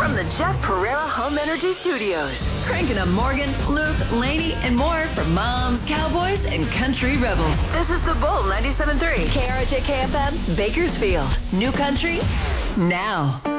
from the Jeff Pereira Home Energy Studios. Cranking up Morgan, Luke, Lainey, and more for moms, cowboys, and country rebels. This is The Bull 97.3, KRJ KFM, Bakersfield. New country, now.